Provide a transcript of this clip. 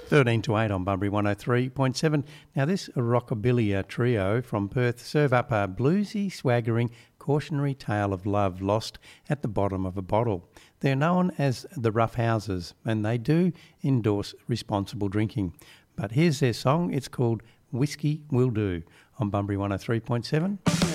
13 to 8 on Bunbury 103.7. Now this Rockabilly trio from Perth serve up a bluesy, swaggering, cautionary tale of love lost at the bottom of a bottle. They're known as the Rough Houses, and they do endorse responsible drinking. But here's their song. It's called Whiskey Will Do on Bunbury 103.7.